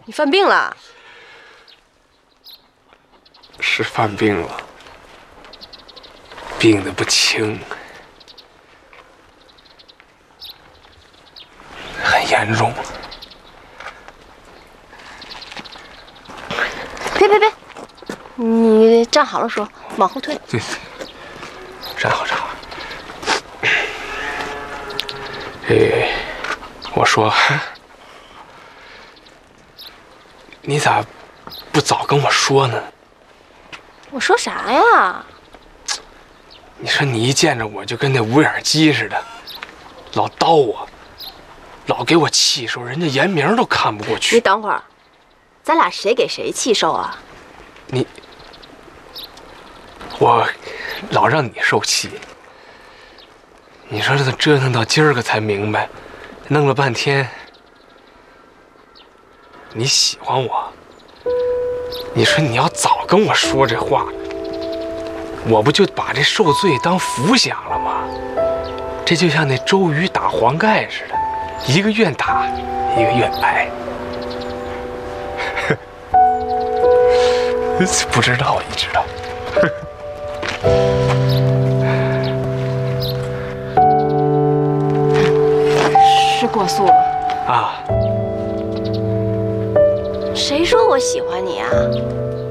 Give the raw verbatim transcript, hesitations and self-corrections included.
你犯病了？ 是犯病了，病得不轻，很严重。 别别别，你站好了说，往后退。 对对，站好站好。哎，我说，你咋不早跟我说呢？ 我说啥呀？ 你说你一见着我就跟那无眼鸡似的，老叨我，老给我气受，人家严明都看不过去。 你等会儿，咱俩谁给谁气受啊？ 你，我老让你受气。你说这折腾到今儿个才明白，弄了半天，你喜欢我。你说你要早跟我说这话，我不就把这受罪当福享了吗？这就像那周瑜打黄盖似的，一个愿打，一个愿挨。不知道，你知道？ 是过速了啊！ 谁说我喜欢你啊？